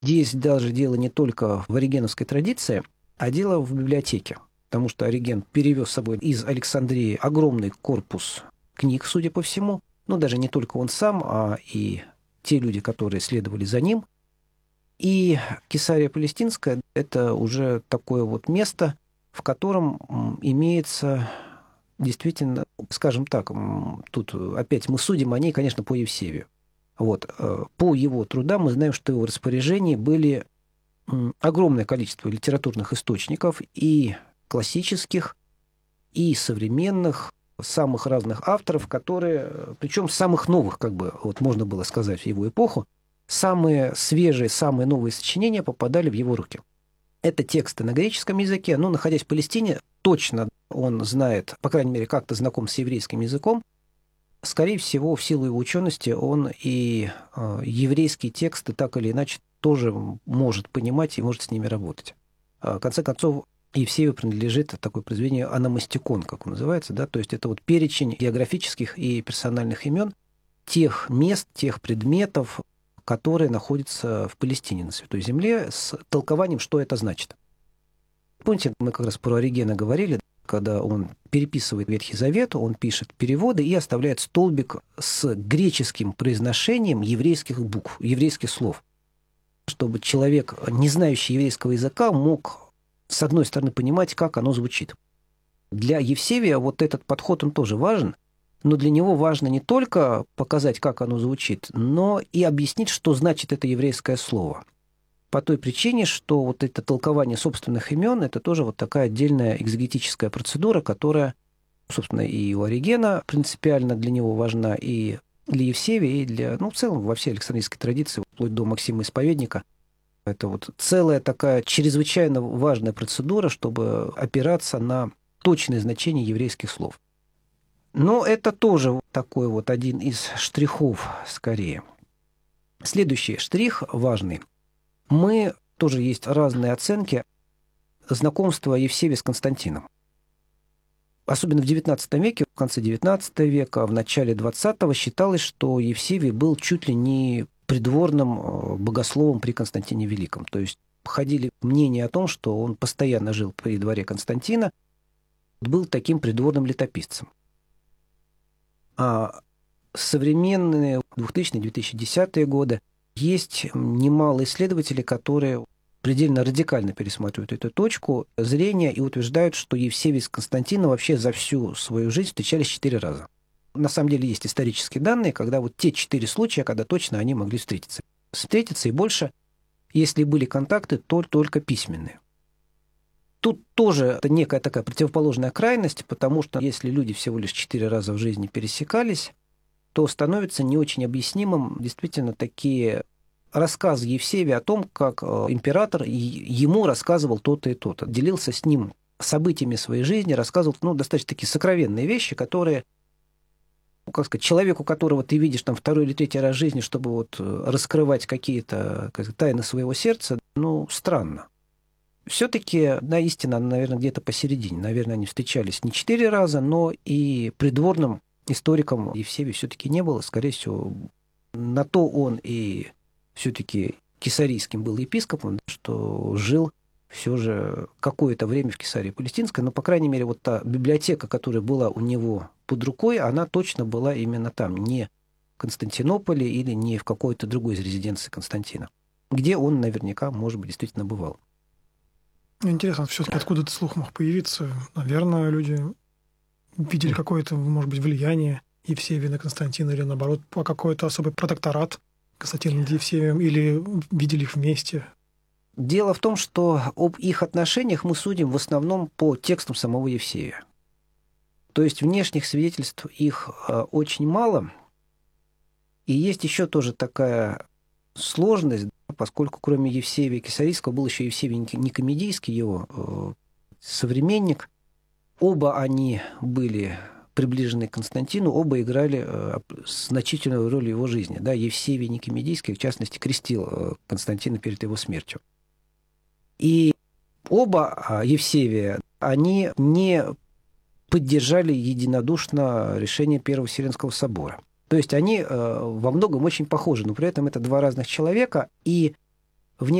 Здесь даже дело не только в оригеновской традиции, а дело в библиотеке. Потому что Ориген перевез с собой из Александрии огромный корпус книг, судя по всему. Ну, даже не только он сам, а и те люди, которые следовали за ним. И Кесария Палестинская – это уже такое вот место, в котором имеется действительно, скажем так, тут опять мы судим о ней, конечно, по Евсевию. Вот. По его трудам мы знаем, что в его распоряжении были огромное количество литературных источников и классических, и современных, самых разных авторов, которые, причем самых новых, как бы, вот можно было сказать, в его эпоху, самые свежие, самые новые сочинения попадали в его руки. Это тексты на греческом языке, но, находясь в Палестине, точно он знает, по крайней мере, как-то знаком с еврейским языком. Скорее всего, в силу его учености, он и еврейские тексты так или иначе тоже может понимать и может с ними работать. В конце концов, Евсевию принадлежит такое произведение «Ономастикон», как он называется, да, то есть это вот перечень географических и персональных имен тех мест, тех предметов, которые находятся в Палестине, на Святой Земле, с толкованием, что это значит. Помните, мы как раз про Оригена говорили, когда он переписывает Ветхий Завет, он пишет переводы и оставляет столбик с греческим произношением еврейских букв, еврейских слов, чтобы человек, не знающий еврейского языка, мог, с одной стороны, понимать, как оно звучит. Для Евсевия вот этот подход, он тоже важен, но для него важно не только показать, как оно звучит, но и объяснить, что значит это еврейское слово. По той причине, что вот это толкование собственных имен – это тоже вот такая отдельная экзегетическая процедура, которая, собственно, и у Оригена принципиально для него важна, и для Евсевия, и для, ну, в целом, во всей Александрийской традиции, вплоть до Максима Исповедника. Это вот целая такая чрезвычайно важная процедура, чтобы опираться на точное значение еврейских слов. Но это тоже такой вот один из штрихов, скорее. Следующий штрих важный. Мы, тоже есть разные оценки знакомства Евсевия с Константином. Особенно в XIX веке, в конце XIX века, в начале XX считалось, что Евсевий был чуть ли не придворным богословом при Константине Великом. То есть ходили мнения о том, что он постоянно жил при дворе Константина, был таким придворным летописцем. А современные 2000-2010 годы есть немало исследователей, которые предельно радикально пересматривают эту точку зрения и утверждают, что Евсевий с Константином вообще за всю свою жизнь встречались 4 раза. На самом деле есть исторические данные, когда вот те 4 случая, когда точно они могли встретиться. Встретиться и больше, если были контакты, то только письменные. Тут тоже это некая такая противоположная крайность, потому что если люди всего лишь 4 раза в жизни пересекались, то становится не очень объяснимым действительно такие рассказы Евсевия о том, как император ему рассказывал то-то и то-то. Делился с ним событиями своей жизни, рассказывал достаточно такие сокровенные вещи, которые, как сказать, человеку, которого ты видишь там 2-й или 3-й раз в жизни, чтобы вот раскрывать какие-то тайны своего сердца, странно. Все-таки, истина, наверное, где-то посередине. Наверное, они встречались не 4 раза, но и придворным историком Евсевий все-таки не было. Скорее всего, на то он и все-таки кесарийским был епископом, что жил все же какое-то время в Кесарии Палестинской, но, по крайней мере, вот та библиотека, которая была у него под рукой, она точно была именно там, не в Константинополе или не в какой-то другой из резиденций Константина, где он наверняка, может быть, действительно бывал. Интересно, все-таки откуда этот слух мог появиться? Наверное, люди видели какое-то, может быть, влияние Евсевия на Константина или, наоборот, по какой-то особый протекторат Константина над Евсевием, или видели их вместе? Дело в том, что об их отношениях мы судим в основном по текстам самого Евсевия. То есть внешних свидетельств их очень мало. И есть еще тоже такая сложность, поскольку кроме Евсевия Кесарийского был еще Евсевий Никомедийский, его современник. Оба они были приближены к Константину, оба играли значительную роль в его жизни. Да, Евсевий Никомедийский, в частности, крестил Константина перед его смертью. И оба Евсевия, они не поддержали единодушно решение Первого Вселенского собора. То есть они во многом очень похожи, но при этом это 2 разных человека, и